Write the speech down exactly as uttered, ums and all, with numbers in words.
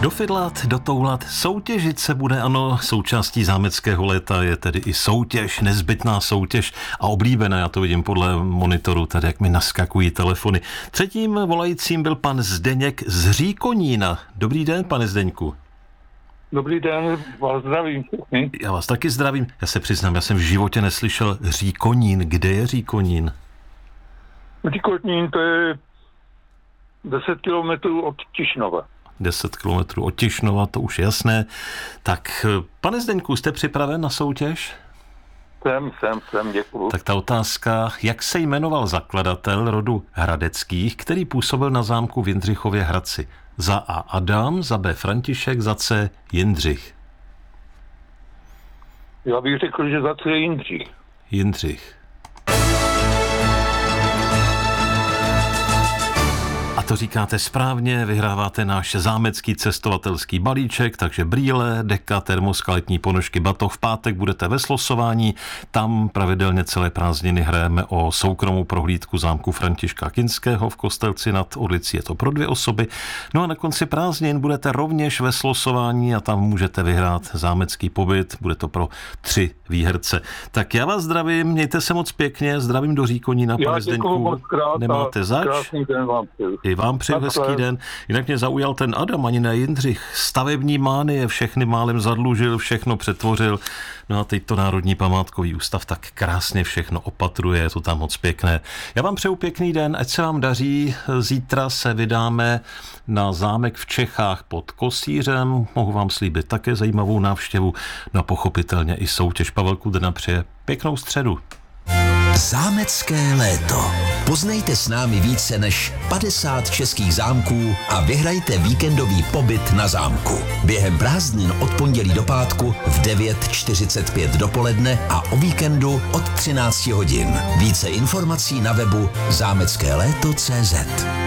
Dofidlat, dotoulat, soutěžit se bude, ano, součástí zámeckého léta je tedy i soutěž, nezbytná soutěž a oblíbená, já to vidím podle monitoru, tady jak mi naskakují telefony. Třetím volajícím byl pan Zdeněk z Říkonína. Dobrý den, pane Zdeňku. Dobrý den, vás zdravím. Já vás taky zdravím. Já se přiznám, já jsem v životě neslyšel Říkonín. Kde je Říkonín? Říkonín to je deset kilometrů od Tišnova. deset kilometrů od Tišnova, to už je jasné. Tak, pane Zdeňku, jste připraven na soutěž? Jsem, jsem, jsem, děkuju. Tak ta otázka, jak se jmenoval zakladatel rodu Hradeckých, který působil na zámku v Jindřichově Hradci? Za A. Adam, za B. František, za C. Jindřich. Já bych řekl, že za C je Jindřich. Jindřich. A to říkáte správně, vyhráváte náš zámecký cestovatelský balíček, takže brýle, deka, termoska, letní ponožky, batoh. V pátek budete ve slosování, tam pravidelně celé prázdniny hrajeme o soukromou prohlídku zámku Františka Kinského v Kostelci nad Orlicí, je to pro dvě osoby. No a na konci prázdnin budete rovněž ve slosování a tam můžete vyhrát zámecký pobyt, bude to pro tři výherce. Tak já vás zdravím, mějte se moc pěkně, zdravím do Říkonína, pane Zdeňku. Nemáte zač. Krásný den vám přeju. I vám přeju hezký den. Jinak mě zaujal ten Adam, ani ne Jindřich. Stavební mánie, všechny málem zadlužil, všechno přetvořil. No a teď to Národní památkový ústav tak krásně všechno opatruje, je to tam moc pěkné. Já vám přeju pěkný den, ať se vám daří. Zítra se vydáme na zámek v Čechách pod Kosířem. Mohu vám slíbit také zajímavou návštěvu. No a pochopitelně i soutěž. Pavel Kudrna přeje pěknou středu. Zámecké léto. Poznejte s námi více než padesát českých zámků a vyhrajte víkendový pobyt na zámku. Během prázdnin od pondělí do pátku v devět čtyřicet pět dopoledne a o víkendu od třináct hodin. Více informací na webu zámecké léto tečka cé zet.